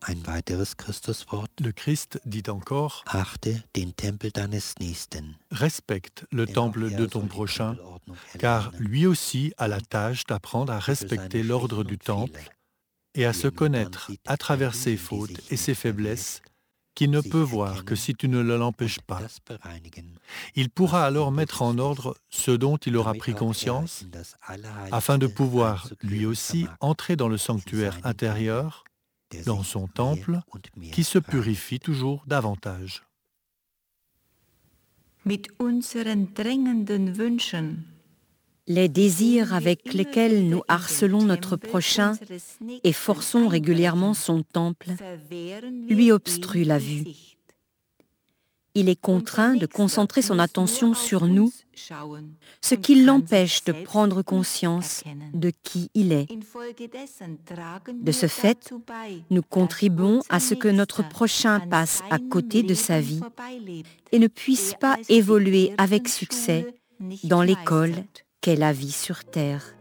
Ein weiteres Christuswort: Le Christ dit encore Achte den Tempel deines Nächsten. « Respecte le Denn auch temple de er ton soll die prochain » Tempelordnung car erlernen lui aussi a la und tâche d'apprendre à für seine respecter l'ordre Schwächen du und Fehler, temple et à die se nur dann connaître sieht, à wer travers ses diesen, die fautes sich et ses nicht faiblesses, erwählt, qu'il ne peut sich voir que erkennen si tu ne l'empêches und pas. das bereinigen, Il pourra was alors ihm mettre en Böses ordre ist, ce dont il aura damit pris auch er conscience, in das afin de Allerheiligste pouvoir, lui einzukehren aussi, vermag, entrer dans le in sanctuaire seinen Tempel, intérieur, der dans sich son mehr temple, und qui mehr se purifie reinigt. toujours davantage. Mit unseren drängenden Wünschen, Les désirs avec lesquels nous harcelons notre prochain et forçons régulièrement son temple lui obstruent la vue. Il est contraint de concentrer son attention sur nous, ce qui l'empêche de prendre conscience de qui il est. De ce fait, nous contribuons à ce que notre prochain passe à côté de sa vie et ne puisse pas évoluer avec succès dans l'école qu'est la vie sur terre.